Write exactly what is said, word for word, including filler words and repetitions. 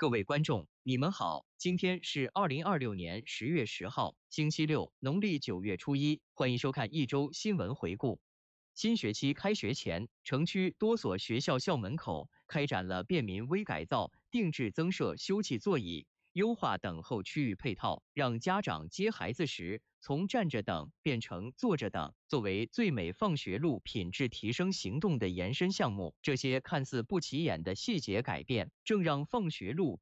各位观众，你们好，今天是二零二六年十月十号，星期六，农历九月初一，欢迎收看一周新闻回顾。新学期开学前，城区多所学校校门口开展了便民微改造、定制增设休憩座椅、优化等候区域配套，让家长接孩子时从站着等变成坐着等。作为最美放学路品质提升行动的延伸项目，这些看似不起眼的细节改变，正让放学路